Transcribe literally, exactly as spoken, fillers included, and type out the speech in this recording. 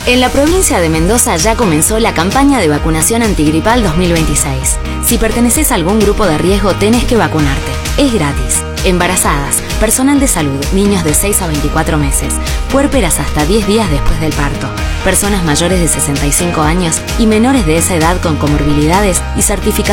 En la provincia de Mendoza ya comenzó la campaña de vacunación antigripal dos mil veintiséis. Si perteneces a algún grupo de riesgo, tenés que vacunarte. Es gratis. Embarazadas, personal de salud, niños de seis a veinticuatro meses, puérperas hasta diez días después del parto, personas mayores de sesenta y cinco años y menores de esa edad con comorbilidades y certificación